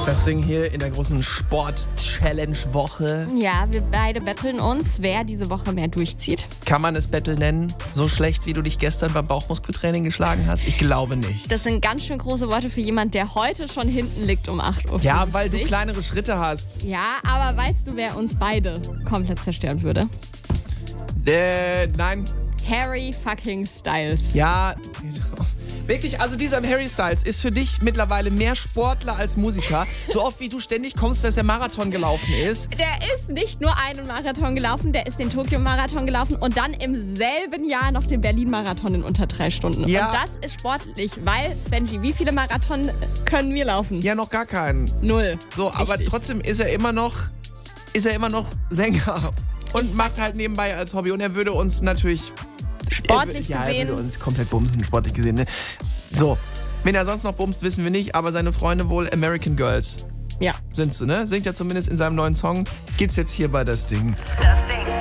Das Ding hier in der großen Sport-Challenge-Woche. Ja, wir beide betteln uns, wer diese Woche mehr durchzieht. Kann man es Battle nennen? So schlecht, wie du dich gestern beim Bauchmuskeltraining geschlagen hast? Ich glaube nicht. Das sind ganz schön große Worte für jemanden, der heute schon hinten liegt um 8 Uhr. Ja, weil du kleinere Schritte hast. Ja, aber weißt du, wer uns beide komplett zerstören würde? Nein. Harry fucking Styles. Ja, wirklich, also dieser Harry Styles ist für dich mittlerweile mehr Sportler als Musiker. So oft wie du ständig kommst, dass er Marathon gelaufen ist. Der ist nicht nur einen Marathon gelaufen, der ist den Tokio-Marathon gelaufen und dann im selben Jahr noch den Berlin-Marathon in unter 3 Stunden. Ja. Und das ist sportlich, weil, Benji, wie viele Marathon können wir laufen? Ja, noch gar keinen. 0. So, aber Richtig. trotzdem ist er immer noch Sänger und macht halt nebenbei als Hobby. Und er würde uns natürlich Sportlich er gesehen. würde uns komplett bumsen, sportlich gesehen. Ne? So, wen er sonst noch bumst, wissen wir nicht, aber seine Freunde wohl American Girls Ja. sind sie, ne? Singt er zumindest in seinem neuen Song. Gibt's jetzt hier bei das Ding. Das